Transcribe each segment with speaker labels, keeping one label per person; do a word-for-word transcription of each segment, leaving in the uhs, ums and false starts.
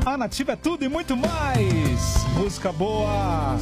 Speaker 1: A Nativa é tudo e muito mais. Música boa.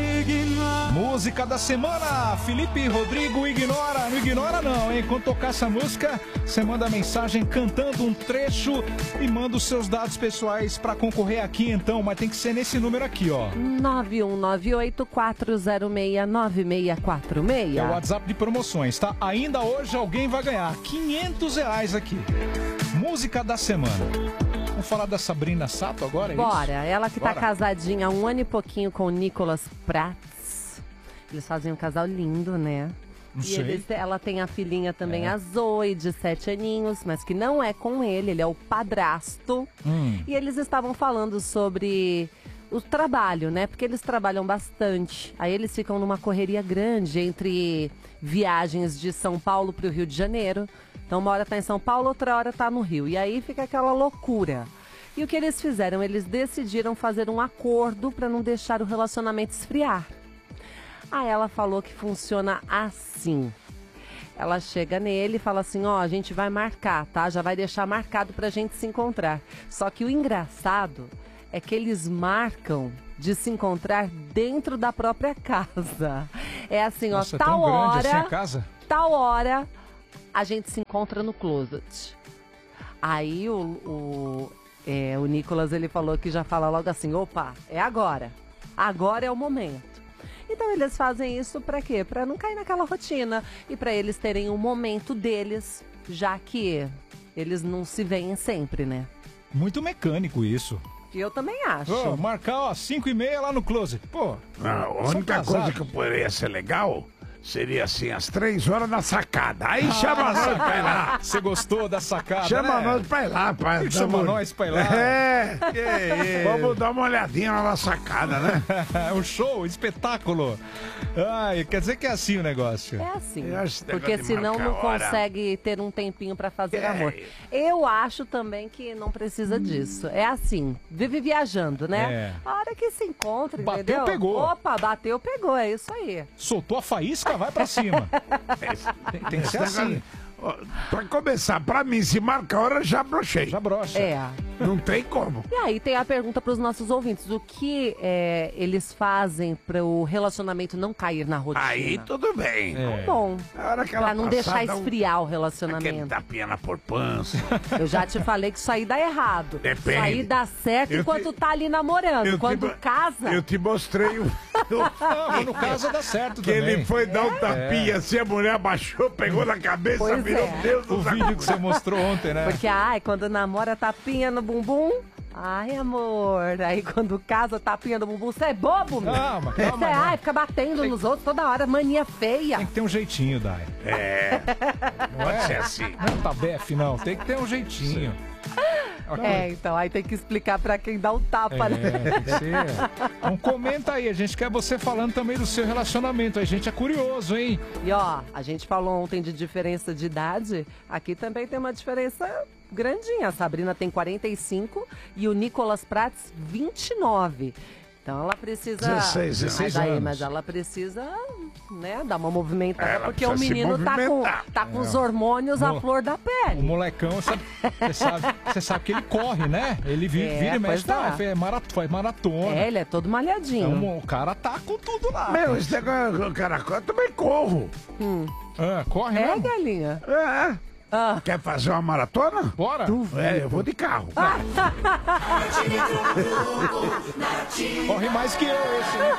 Speaker 1: Música da semana. Felipe Rodrigo ignora. Não ignora não, hein? Quando tocar essa música, você manda mensagem cantando um trecho e manda os seus dados pessoais pra concorrer aqui então. Mas tem que ser nesse número aqui, ó.
Speaker 2: nove um nove oito, quatro zero seis, nove seis quatro seis.
Speaker 1: É o WhatsApp de promoções, tá? Ainda hoje alguém vai ganhar quinhentos reais aqui. Música da semana. Vamos falar da Sabrina Sato agora, é
Speaker 2: Bora,
Speaker 1: isso?
Speaker 2: ela que
Speaker 1: Bora.
Speaker 2: tá casadinha há um ano e pouquinho com o Nicolas Prats. Eles fazem um casal lindo, né?
Speaker 1: Não
Speaker 2: e
Speaker 1: sei.
Speaker 2: eles, ela tem a filhinha também,
Speaker 1: É.
Speaker 2: a Zoe, de sete aninhos, mas que não é com ele, ele é o padrasto.
Speaker 1: Hum.
Speaker 2: E eles estavam falando sobre o trabalho, né? Porque eles trabalham bastante. Aí eles ficam numa correria grande entre viagens de São Paulo para o Rio de Janeiro. Então uma hora tá em São Paulo, outra hora tá no Rio. E aí fica aquela loucura. E o que eles fizeram? Eles decidiram fazer um acordo para não deixar o relacionamento esfriar. Aí ela falou que funciona assim. Ela chega nele e fala assim, ó, a gente vai marcar, tá? Já vai deixar marcado pra gente se encontrar. Só que o engraçado é que eles marcam de se encontrar dentro da própria casa. É assim,
Speaker 1: Nossa,
Speaker 2: ó,
Speaker 1: é
Speaker 2: tal
Speaker 1: tão grande
Speaker 2: hora,
Speaker 1: assim a casa?
Speaker 2: tal hora, a gente se encontra no closet. Aí o, o, é, o Nicolas, ele falou que já fala logo assim, opa, é agora. Agora é o momento. Então eles fazem isso pra quê? Pra não cair naquela rotina e pra eles terem um momento deles, já que eles não se veem sempre, né?
Speaker 1: Muito mecânico isso.
Speaker 2: Eu também acho.
Speaker 1: Ô, marcar, ó, cinco e meia lá no closet. Pô,
Speaker 3: A
Speaker 1: são
Speaker 3: única
Speaker 1: casados.
Speaker 3: coisa que poderia ser legal seria assim, às três horas na sacada. Aí chama
Speaker 1: Ah,
Speaker 3: nós pra ir lá.
Speaker 1: Você gostou da sacada,
Speaker 3: Chama
Speaker 1: né?
Speaker 3: nós pra ir lá. Pra,
Speaker 1: Tem que chamar nós pra ir lá.
Speaker 3: É.
Speaker 1: Que isso.
Speaker 3: Vamos dar uma olhadinha lá na sacada, né?
Speaker 1: O show, o espetáculo. Ai, quer dizer que é assim o negócio.
Speaker 2: É assim,
Speaker 3: Eu acho esse
Speaker 2: porque
Speaker 3: negócio de
Speaker 2: senão
Speaker 3: marcar
Speaker 2: não
Speaker 3: a hora.
Speaker 2: consegue ter um tempinho pra fazer
Speaker 3: É.
Speaker 2: amor. Eu acho também que não precisa disso. É assim, vive viajando, né?
Speaker 1: É.
Speaker 2: A hora que se encontra,
Speaker 1: Bateu,
Speaker 2: entendeu?
Speaker 1: pegou.
Speaker 2: Opa, bateu, pegou, é isso aí.
Speaker 1: Soltou a faísca, vai pra cima. Tem, tem que ser assim.
Speaker 3: Ó, pra começar, pra mim, se marca a hora, já brochei.
Speaker 1: Já brocha.
Speaker 2: É.
Speaker 3: Não tem como.
Speaker 2: E aí tem a pergunta para os nossos ouvintes, o que é, eles fazem para o relacionamento não cair na rotina?
Speaker 3: Aí tudo bem.
Speaker 1: É.
Speaker 2: Bom,
Speaker 3: A hora que ela
Speaker 2: pra não
Speaker 3: passar,
Speaker 2: deixar
Speaker 3: dá um-
Speaker 2: esfriar o
Speaker 3: Aquele
Speaker 2: relacionamento.
Speaker 3: tapinha na porpança.
Speaker 2: Eu já te falei que isso aí dá errado.
Speaker 3: Depende.
Speaker 2: Isso aí dá certo
Speaker 3: Eu
Speaker 2: enquanto
Speaker 3: te-
Speaker 2: tá ali namorando.
Speaker 3: Eu
Speaker 2: Quando
Speaker 3: te-
Speaker 2: casa...
Speaker 3: Eu te mostrei o...
Speaker 1: Não, mas no caso dá certo
Speaker 3: que
Speaker 1: também.
Speaker 3: ele foi dar um tapinha assim, a mulher abaixou, pegou na cabeça,
Speaker 2: Pois
Speaker 3: virou,
Speaker 2: é.
Speaker 3: Deus do
Speaker 1: O
Speaker 3: céu.
Speaker 1: vídeo que você mostrou ontem, né?
Speaker 2: Porque, ai, quando namora, tapinha no bumbum. Ai, amor. Aí quando casa, tapinha no bumbum. Você é bobo, meu.
Speaker 1: Calma,
Speaker 2: Você
Speaker 1: calma,
Speaker 2: é,
Speaker 1: não.
Speaker 2: ai, fica batendo nos outros toda hora. Mania feia.
Speaker 1: Tem que ter um jeitinho, Dai.
Speaker 3: É, pode ser assim.
Speaker 1: Não é um tabefe, não. Tem que ter um jeitinho.
Speaker 2: É, então, aí tem que explicar pra quem dá o tapa, né?
Speaker 1: É, tem que ser. Então comenta aí, a gente quer você falando também do seu relacionamento. A gente é curioso, hein?
Speaker 2: E ó, a gente falou ontem de diferença de idade. Aqui também tem uma diferença grandinha. A Sabrina tem quarenta e cinco e o Nicolas Prats vinte e nove. Então ela precisa.
Speaker 3: dezesseis,
Speaker 1: dezesseis
Speaker 2: mas, aí,
Speaker 1: anos.
Speaker 2: mas ela precisa, né, dar uma movimentada,
Speaker 3: Ela
Speaker 2: porque o
Speaker 3: precisa se
Speaker 2: menino tá com,
Speaker 3: movimentar.
Speaker 2: tá com os hormônios à
Speaker 1: Mo-
Speaker 2: flor da
Speaker 1: O
Speaker 2: pele.
Speaker 1: molecão, sabe- você sabe, você sabe que ele corre, né? Ele vi-
Speaker 2: É,
Speaker 1: vira e mexe,
Speaker 2: pois
Speaker 1: tá,
Speaker 2: é.
Speaker 1: faz marat- faz maratona.
Speaker 2: É, ele é todo malhadinho.
Speaker 1: Então, o cara tá com tudo lá.
Speaker 3: Meu, esse negócio, cara, eu também corro.
Speaker 1: Ah, corre
Speaker 2: É,
Speaker 1: mesmo?
Speaker 2: galinha.
Speaker 3: É.
Speaker 2: Ah.
Speaker 3: Quer fazer uma maratona?
Speaker 1: Bora?
Speaker 3: É, eu vou de carro.
Speaker 1: Corre mais que eu esse, né?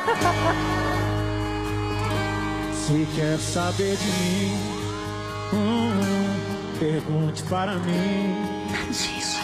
Speaker 4: Se quer saber de mim, hum, pergunte para mim.